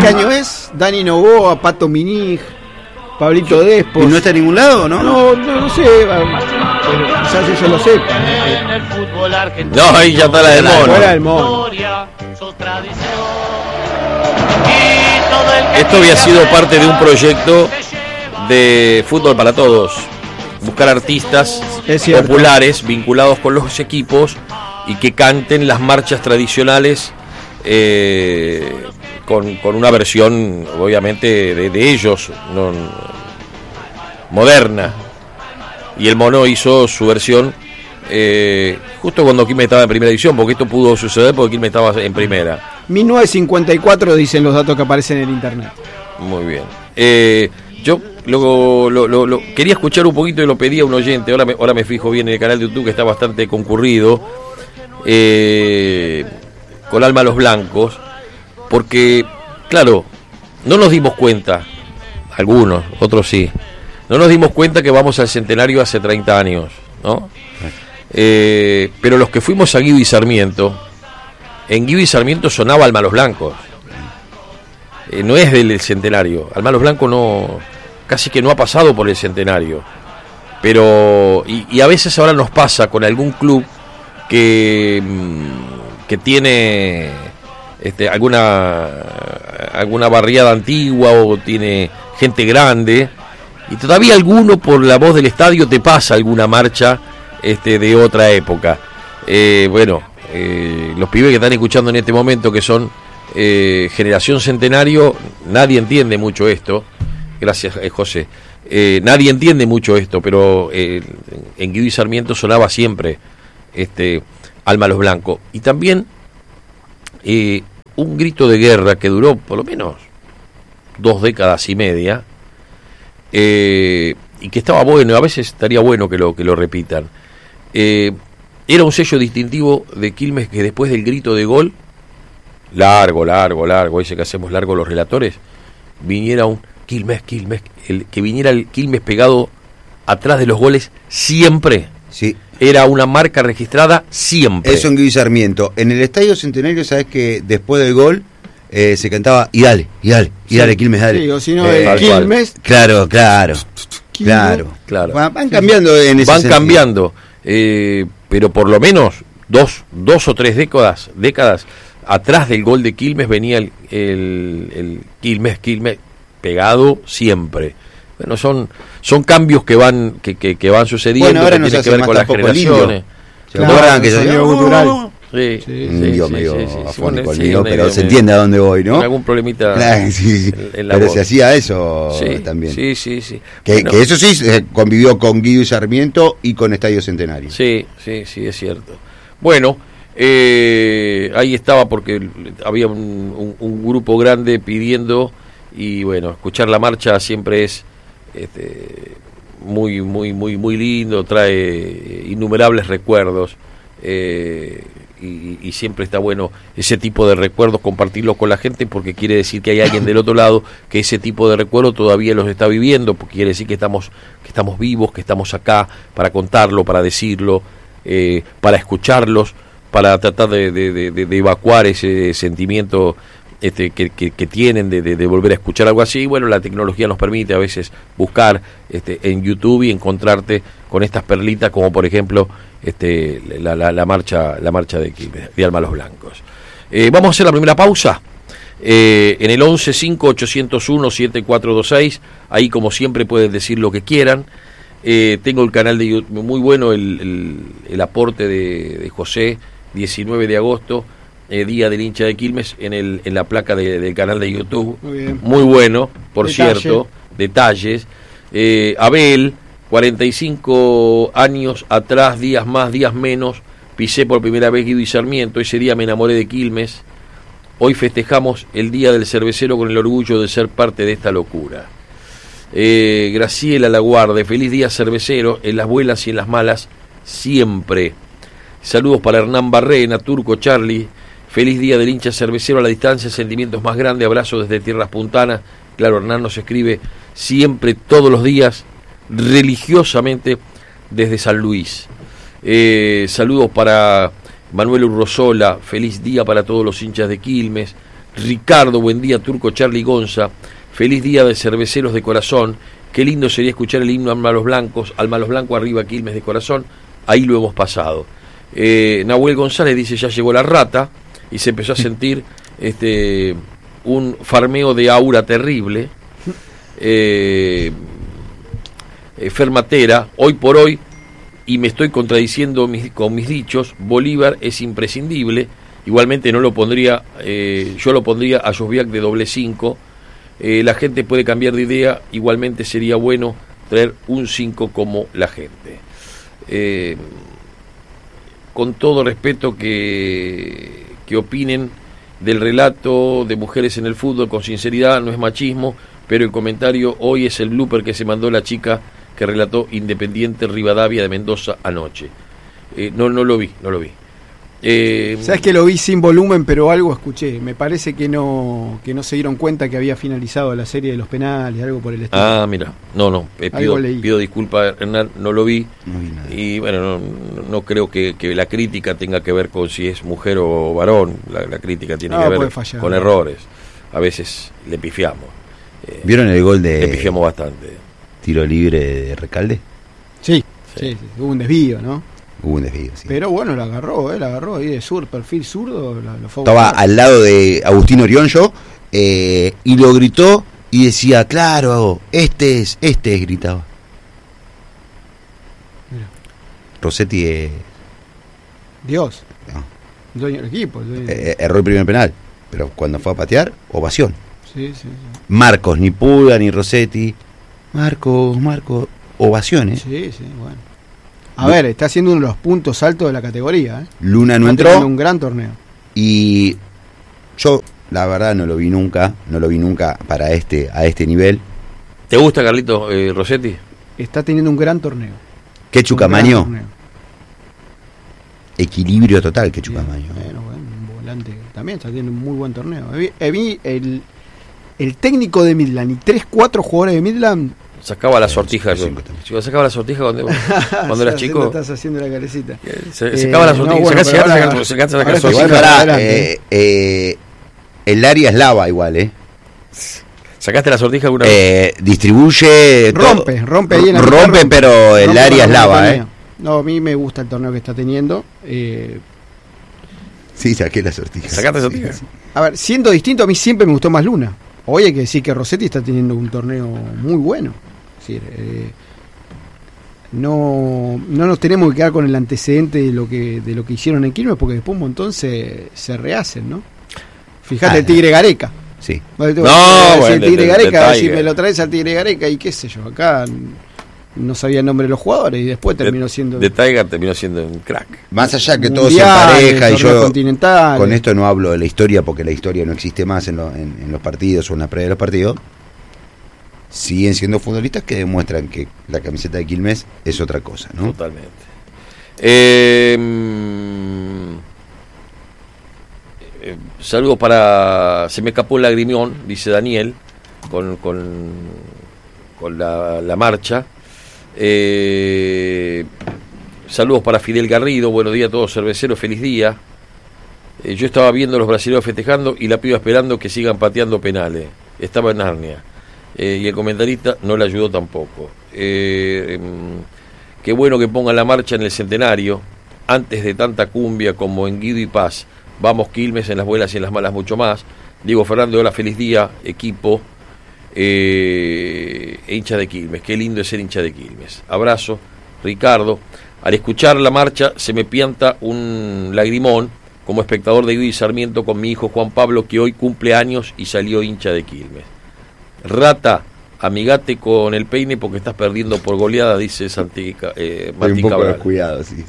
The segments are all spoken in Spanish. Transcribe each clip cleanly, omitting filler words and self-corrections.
año es? Dani Novoa, Pato Minig, Pablito Despos. ¿Y no está en ningún lado, no? No sé, pero quizás ellos lo sepan. En el fútbol argentino. No, ahí ya está la del mono. Fuera del mono. Esto había sido parte de un proyecto de Fútbol para Todos. Buscar artistas populares vinculados con los equipos y que canten las marchas tradicionales con una versión, obviamente, de ellos, moderna. Y el mono hizo su versión justo cuando Quilmes estaba en primera división, porque esto pudo suceder porque Quilmes estaba en primera. 1954 dicen los datos que aparecen en internet. Muy bien. Yo lo quería escuchar un poquito y lo pedí a un oyente. Ahora me fijo bien en el canal de YouTube, que está bastante concurrido, con Alma a los Blancos, porque, claro, no nos dimos cuenta, algunos, otros sí, no nos dimos cuenta que vamos al centenario hace 30 años, ¿no? Pero los que fuimos a Guido y Sarmiento, en Guido y Sarmiento sonaba Alma a los Blancos. No es del centenario. Alma a los Blancos casi que no ha pasado por el centenario. Pero y a veces ahora nos pasa con algún club que tiene alguna barriada antigua o tiene gente grande, y todavía alguno por la voz del estadio te pasa alguna marcha de otra época. Los pibes que están escuchando en este momento, que son Generación Centenario, nadie entiende mucho esto. Gracias, José. Nadie entiende mucho esto, pero en Guido y Sarmiento sonaba siempre Alma a los Blancos. Y también un grito de guerra que duró por lo menos 2 décadas y media, y que estaba bueno, a veces estaría bueno que lo repitan. Era un sello distintivo de Quilmes, que después del grito de gol, largo, ese que hacemos largo los relatores, viniera un Quilmes, que viniera el Quilmes pegado atrás de los goles siempre. Sí. Era una marca registrada siempre. Eso en Guido y Sarmiento. En el Estadio Centenario, sabes que después del gol se cantaba y dale, Quilmes, dale. Sí, o si no, Quilmes. Claro. Van cambiando en ese sentido. Cambiando. Pero por lo menos dos o tres décadas atrás del gol de Quilmes venía el Quilmes pegado siempre. Bueno, son cambios que van sucediendo. Bueno, ahora que nos tienen que ver con las generaciones. ¿Se acuerdan que sonido gutural? Sí, medio afónico el sí, mío, pero medio, se entiende a dónde voy, ¿no? Con algún problemita en la pero voz. se hacía eso también. Sí. Que eso sí se convivió con Guido y Sarmiento y con Estadio Centenario. Sí, es cierto. Bueno, ahí estaba, porque había un grupo grande pidiendo, y bueno, escuchar la marcha siempre es muy lindo, trae innumerables recuerdos. Y siempre está bueno ese tipo de recuerdos, compartirlos con la gente, porque quiere decir que hay alguien del otro lado que ese tipo de recuerdos todavía los está viviendo, porque quiere decir que estamos vivos, que estamos acá para contarlo, para decirlo, para escucharlos, para tratar de evacuar ese sentimiento que tienen de volver a escuchar algo así. Bueno, la tecnología nos permite a veces buscar en YouTube y encontrarte con estas perlitas, como por ejemplo la marcha de Quilmes, de Alma a los Blancos. Vamos a hacer la primera pausa en el 11-5-801-7426. Ahí, como siempre, pueden decir lo que quieran. Tengo el canal de YouTube muy bueno, el aporte de José, 19 de agosto, Día del Hincha de Quilmes, en la placa del canal de YouTube. Muy bueno, por cierto, detalles. Abel, 45 años atrás, días más, días menos, pisé por primera vez Guido y Sarmiento. Ese día me enamoré de Quilmes. Hoy festejamos el Día del Cervecero con el orgullo de ser parte de esta locura. Graciela Laguarde, feliz día cervecero, en las buenas y en las malas, siempre. Saludos para Hernán Barrena, Turco, Charlie. Feliz día del hincha cervecero a la distancia, sentimientos más grandes, abrazo desde Tierras Puntanas. Claro, Hernán nos escribe siempre, todos los días, religiosamente desde San Luis. Saludos para Manuel Urrosola, feliz día para todos los hinchas de Quilmes. Ricardo, buen día, Turco, Charlie, Gonza. Feliz día de cerveceros de corazón. Qué lindo sería escuchar el himno Alma a los Blancos. Alma a los Blancos, arriba Quilmes de corazón. Ahí lo hemos pasado. Nahuel González dice, ya llegó la rata. Y se empezó a sentir un farmeo de aura terrible. Fermatera, hoy por hoy, y me estoy contradiciendo con mis dichos, Bolívar es imprescindible. Igualmente no lo pondría, yo lo pondría a Josviak de doble 5. La gente puede cambiar de idea, igualmente sería bueno traer un 5 como la gente. Con todo respeto que opinen del relato de mujeres en el fútbol, con sinceridad, no es machismo, pero el comentario hoy es el blooper que se mandó la chica que relató Independiente Rivadavia de Mendoza anoche. No lo vi. Sabes que lo vi sin volumen, pero algo escuché. Me parece que no se dieron cuenta que había finalizado la serie de los penales, algo por el estilo. Ah, mira, pido disculpas, Hernán, no lo vi. No vi nada. Y bueno, no creo que la crítica tenga que ver con si es mujer o varón. La crítica tiene que ver con errores. A veces le pifiamos. ¿Vieron el gol de Le pifiamos bastante. tiro libre de Recalde? Sí. Hubo un desvío, ¿no? Hubo un desvío, sí. Pero bueno, la agarró ahí de perfil zurdo. Lo fue Estaba al lado de Agustín Orión yo, y lo gritó y decía, claro, este es, gritaba. Mira. Rossetti Dios. no, Dueño del equipo. erró el primer penal, pero cuando fue a patear, ovación. Sí. Marcos, ni Puga, ni Rossetti. Marcos, ovaciones. Sí, bueno. A ver, está haciendo uno de los puntos altos de la categoría. Luna no Está teniendo entró un gran torneo. y yo, la verdad, no lo vi nunca para a este nivel. ¿Te gusta, Carlito, Rossetti? Está teniendo un gran torneo. Quechu Un gran Camaño, torneo. equilibrio total Quechu Camaño. Bueno, un volante también está teniendo un muy buen torneo. Vi el técnico de Midland y 3-4 jugadores de Midland. Sacaba la sortija. Cinco también. Sacaba la sortija cuando eras chico. Estás haciendo la carecita. Sacaba la sortija. No, bueno, Sacaste la ahora sortija. sí, Pará, adelante. el área es lava igual, ¿Sacaste la sortija alguna vez? Distribuye. Rompe ahí en la Rompe, mitad, pero el rompe área es con la lava, compañía. No, a mí me gusta el torneo que está teniendo. Sí, saqué la sortija. ¿Sacaste la sortija? A ver, siendo distinto, a mí siempre me gustó más Luna. Hoy hay que decir que Rossetti está teniendo un torneo muy bueno. Es decir, no nos tenemos que quedar con el antecedente de lo que hicieron en Quilmes, porque después un montón se rehacen, ¿no? Fíjate el Tigre Gareca. Sí. El bueno, Tigre Gareca, si Tiger. me lo traes al Tigre Gareca y qué sé yo, acá no sabía el nombre de los jugadores y después terminó siendo De Tiger terminó siendo un crack. Más allá que todo se mundial, empareja y torneos yo continentales. con esto no hablo de la historia porque la historia no existe más en los partidos o en la previa de los partidos. Siguen siendo futbolistas que demuestran que la camiseta de Quilmes es otra cosa, ¿no? Totalmente. Saludos para... Se me escapó el lagrimón, dice Daniel, con la marcha. Saludos para Fidel Garrido, buenos días a todos cerveceros, feliz día. Yo estaba viendo a los brasileños festejando y la piba esperando que sigan pateando penales. Estaba en Narnia. Y el comentarista no le ayudó tampoco. Qué bueno que pongan la marcha en el centenario, antes de tanta cumbia como en Guido y Paz. Vamos Quilmes, en las buenas y en las malas mucho más. Diego Fernández, hola, feliz día, equipo. Hincha de Quilmes, qué lindo es ser hincha de Quilmes. Abrazo, Ricardo. Al escuchar la marcha se me pianta un lagrimón como espectador de Guido y Sarmiento con mi hijo Juan Pablo, que hoy cumple años y salió hincha de Quilmes. Rata, amigate con el peine porque estás perdiendo por goleada, dice Martín un poco Cabral. cuidado, sí.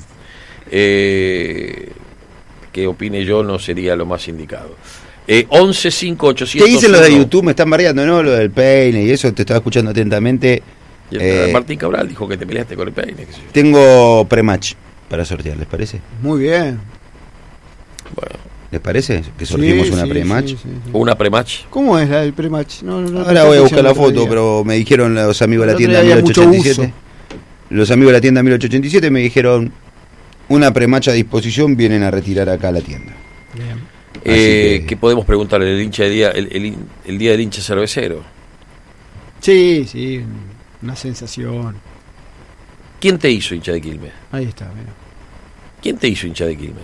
Que opine yo no sería lo más indicado. 11 5 800. ¿Qué dicen los de YouTube? Me están bardeando, ¿no? Lo del peine y eso, te estaba escuchando atentamente. Martín Cabral dijo que te peleaste con el peine. Qué sé yo. Tengo pre-match para sortear, ¿les parece? Muy bien. Bueno, ¿Les parece? Que sorteemos Sí, una sí, pre-match. sí, sí. una pre-match. ¿Cómo es la del pre-match? No, Ahora voy a buscar la foto, pero me dijeron los amigos de la tienda había mucho 1887. Los amigos de la tienda 1887 me dijeron, una pre-match a disposición, vienen a retirar acá a la tienda. Bien. ¿Qué podemos preguntarle el hincha de día, el día del hincha cervecero? Sí, una sensación. ¿Quién te hizo hincha de Quilmes? Ahí está, mira. ¿Quién te hizo hincha de Quilmes?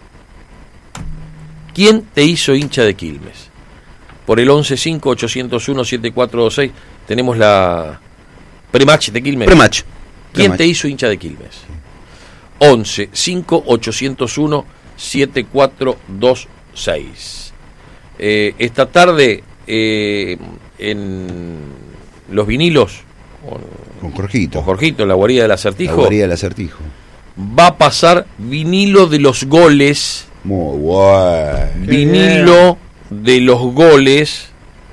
¿Quién te hizo hincha de Quilmes? Por el 11-5-801-7426 tenemos la prematch de Quilmes. Prematch. ¿Quién te hizo hincha de Quilmes? 11-5-801-7426. Esta tarde en los vinilos con Jorgito. En la guarida del Acertijo. La guarida del Acertijo. Va a pasar vinilo de los goles. Muy bueno. Vinilo de los goles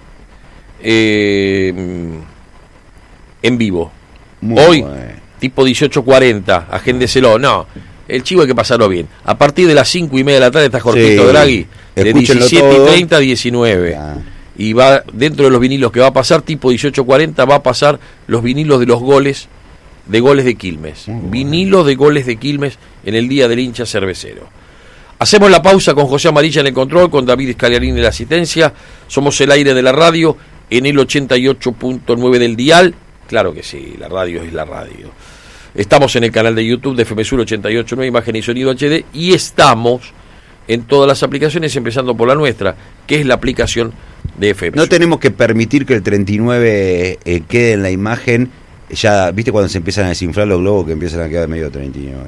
en vivo. Muy hoy, bueno. tipo 18:40, agéndeselo. No, el chivo hay que pasarlo bien. A partir de las 5:30 de la tarde está Jorgito Draghi, de 17:30 a 19. Y va dentro de los vinilos que va a pasar, tipo 18:40, va a pasar los vinilos de los goles de Quilmes. Vinilos de goles de Quilmes en el Día del Hincha Cervecero. Hacemos la pausa con José Amarilla en el control, con David Scaliarini en la asistencia. Somos el aire de la radio en el 88.9 del dial. Claro que sí, la radio es la radio. Estamos en el canal de YouTube de FM Sur 88.9, imagen y sonido HD, y estamos en todas las aplicaciones, empezando por la nuestra, que es la aplicación de FM No Sur. tenemos que permitir que el 39 quede en la imagen. Ya, ¿viste cuando se empiezan a desinflar los globos que empiezan a quedar medio 39?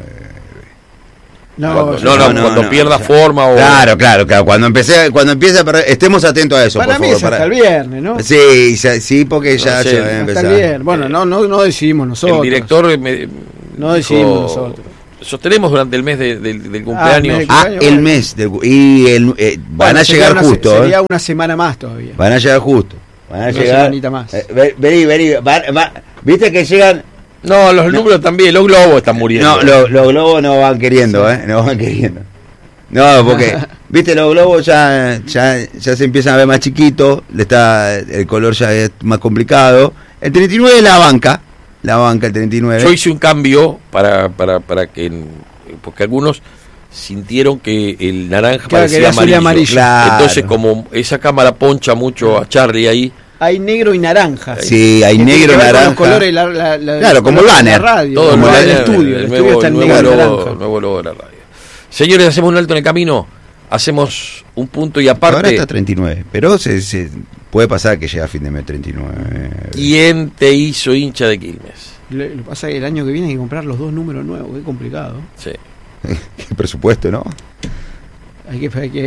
Cuando pierda forma o... Claro, cuando empiece a perder, estemos atentos a eso, para por mí favor. Es hasta el viernes, ¿no? Sí, porque ya sé, se va a empezar. Hasta el viernes. Bueno, no decidimos nosotros. El director no decidimos nosotros. Sostenemos durante el mes del cumpleaños. El mes van a llegar justo. Sería una semana más todavía. Van a llegar justo. Van a llegar. Semanita más. Vení. ¿Viste que llegan? No, los números también, los globos están muriendo. No, los globos no van queriendo, no van queriendo. No, porque, viste, los globos ya se empiezan a ver más chiquitos, el color ya es más complicado. El 39 es la banca, el 39. Yo hice un cambio para que, porque algunos sintieron que el naranja parecía amarillo. Claro. Entonces, como esa cámara poncha mucho a Charlie ahí, hay negro y naranja. Sí, hay negro y naranja. Los colores, claro, como el banner. Radio, todo como el estudio. El estudio está en negro y naranja. Nuevo logo de la radio. Señores, hacemos un alto en el camino. Hacemos un punto y aparte. Ahora está 39, pero se puede pasar que llegue a fin de mes 39. ¿Quién te hizo hincha de Quilmes? Lo que pasa es que el año que viene hay que comprar los 2 números nuevos. Qué complicado. Sí. Qué presupuesto, ¿no? Hay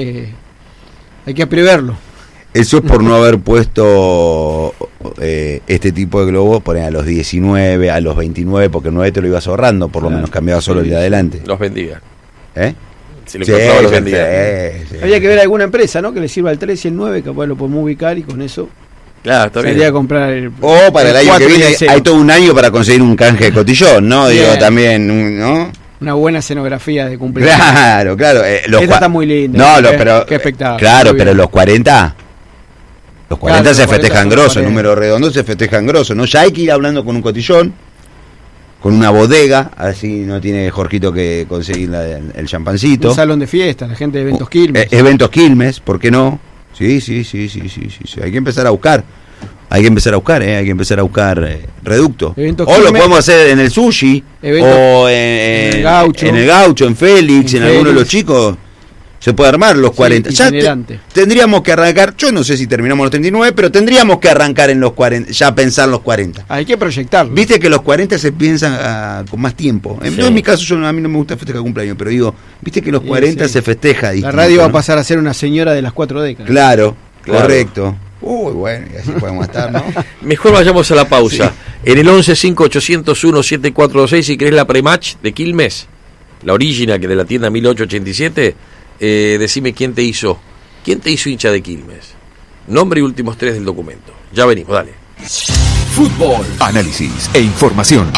que preverlo. Eso es por no haber puesto este tipo de globos, poner a los 19, a los 29, porque el 9 te lo ibas ahorrando, por lo menos cambiaba solo el de adelante. Los vendía. Si lo Sí, compraba, los vendía. sí. Había que ver alguna empresa, ¿no? Que le sirva el 3 y el 9, capaz lo podemos ubicar y con eso Claro, está sería bien. comprar el. O para el año 4 que y viene el 0. hay todo un año para conseguir un canje de cotillón, ¿no? Bien. Digo, también, ¿no? Una buena escenografía de cumpleaños. Claro. Esta está muy linda. No, pero qué espectáculo. claro, Muy pero bien. los 40 Claro, se los 40 festejan son grosso, 40. número redondo se festejan grosso, ¿no? Ya hay que ir hablando con un cotillón, con una bodega, así no tiene Jorgito que conseguir el champancito. Un salón de fiesta, la gente de Eventos Quilmes. Eventos Quilmes, ¿por qué no? Sí. Hay que empezar a buscar. Hay que empezar a buscar reducto. Eventos O lo Quilmes. podemos hacer en el Sushi, o en el Gaucho. en el Gaucho, en Félix, en alguno de los chicos. Se puede armar los 40. Ya itinerante. tendríamos que arrancar, yo no sé si terminamos los 39, pero tendríamos que arrancar en los 40, ya pensar los 40. Hay que proyectarlo. Viste que los 40 se piensan con más tiempo. Sí. En mi caso, a mí no me gusta festejar cumpleaños, pero digo, viste que los 40 sí. se festeja La distinto, radio va a ¿no? pasar a ser una señora de las 4 décadas. Claro, correcto. Uy, bueno, y así podemos estar, ¿no? Mejor vayamos a la pausa. En el 11-5-801-7426, si querés la prematch de Quilmes, la original que de la tienda 1887, decime quién te hizo hincha de Quilmes. Nombre y últimos 3 del documento. Ya venimos, dale. Fútbol, análisis e información.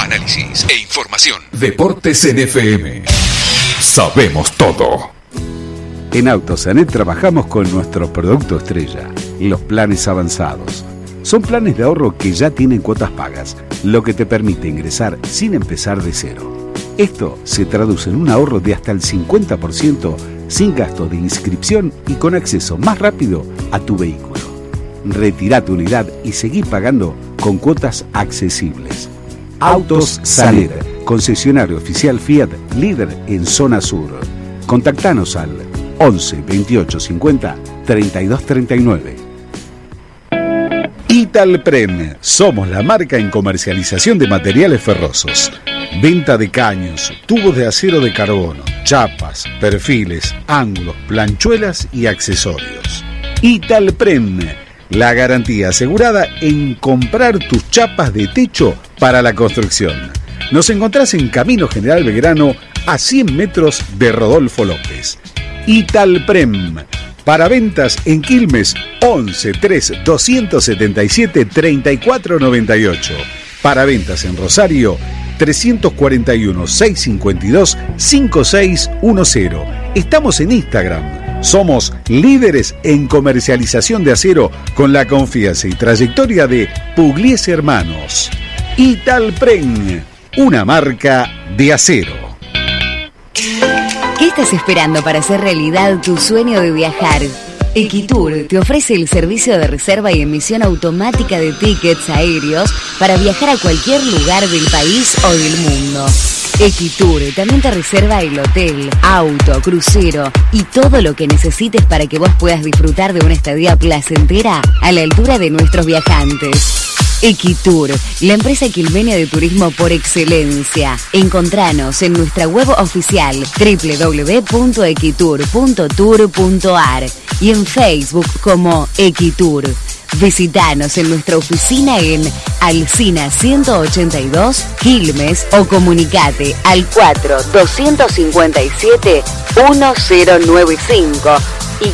Deportes en FM. Sabemos todo. En Autosanet trabajamos con nuestro producto estrella, los planes avanzados. Son planes de ahorro que ya tienen cuotas pagas, lo que te permite ingresar sin empezar de cero. Esto se traduce en un ahorro de hasta el 50% sin gasto de inscripción y con acceso más rápido a tu vehículo. Retirá tu unidad y seguí pagando con cuotas accesibles. Autos Saler, concesionario oficial Fiat, líder en zona sur. Contactanos al 11 28 50 32 39. Italprem, somos la marca en comercialización de materiales ferrosos. Venta de caños, tubos de acero de carbono, chapas, perfiles, ángulos, planchuelas y accesorios. Italprem, la garantía asegurada en comprar tus chapas de techo para la construcción. Nos encontrás en Camino General Belgrano, a 100 metros de Rodolfo López. Italprem, para ventas en Quilmes, 11 3 277 34 98. Para ventas en Rosario, 341 652 5610. Estamos en Instagram. Somos líderes en comercialización de acero con la confianza y trayectoria de Pugliese Hermanos. Italprem, una marca de acero. ¿Qué estás esperando para hacer realidad tu sueño de viajar? Equitur te ofrece el servicio de reserva y emisión automática de tickets aéreos para viajar a cualquier lugar del país o del mundo. Equitur también te reserva el hotel, auto, crucero y todo lo que necesites para que vos puedas disfrutar de una estadía placentera a la altura de nuestros viajantes. Equitur, la empresa quilmenia de turismo por excelencia. Encontranos en nuestra web oficial www.equitur.tour.ar y en Facebook como Equitur. Visítanos en nuestra oficina en Alsina 182, Quilmes, o comunicate al 4-257-1095 y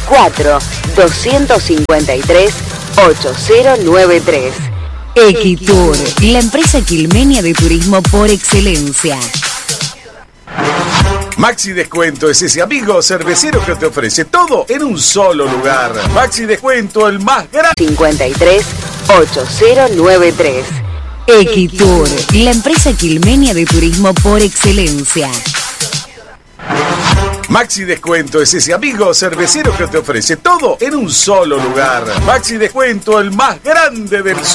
4-253-8093. Equitur, la empresa quilmenia de turismo por excelencia. Maxi Descuento es ese amigo cervecero que te ofrece todo en un solo lugar. Maxi Descuento, el más grande. 53-8093. Equitur, la empresa quilmenia de turismo por excelencia. Maxi Descuento es ese amigo cervecero que te ofrece todo en un solo lugar. Maxi Descuento, el más grande del sur.